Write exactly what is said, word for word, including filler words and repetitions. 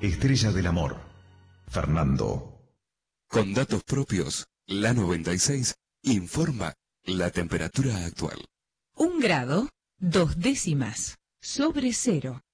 Estrella del Amor, Fernando. Con datos propios, la noventa y seis informa la temperatura actual. Un grado, dos décimas, sobre cero.